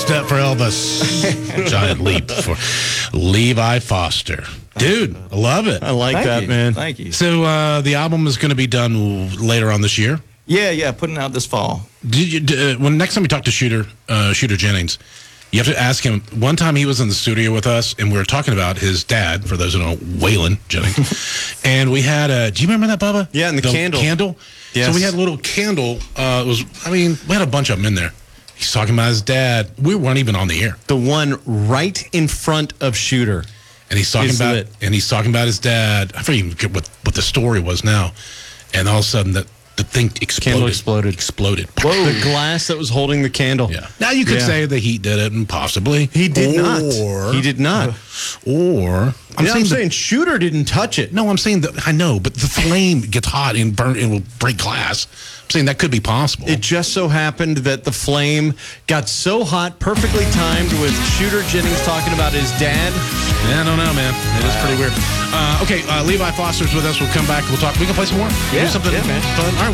step for Elvis. Giant leap for Levi Foster. Dude, I love it. I like Thank that, you. man. Thank you. So the album is going to be done later on this year? Yeah, putting it out this fall. When next time you talk to Shooter Jennings, you have to ask him. One time he was in the studio with us, and we were talking about his dad, for those who don't know, Waylon Jennings. And we had do you remember that, Bubba? Yeah, and the candle. Yes. So we had a little candle. We had a bunch of them in there. He's talking about his dad. We weren't even on the air. The one right in front of Shooter. And he's talking about his dad. I forget what the story was now. And all of a sudden the thing exploded. Candle exploded. Whoa. The glass that was holding the candle. Yeah. Now you could say the heat did it, and possibly He did not. He did not. Or I'm saying Shooter didn't touch it. No, I'm saying that I know, but the flame gets hot and burn and will break glass. I'm saying that could be possible. It just so happened that the flame got so hot, perfectly timed with Shooter Jennings talking about his dad. Yeah, I don't know, man. It is pretty weird. Okay, Levi Foster's with us. We'll come back. We'll talk. We can play some more. Yeah, Do something man. fun. All right.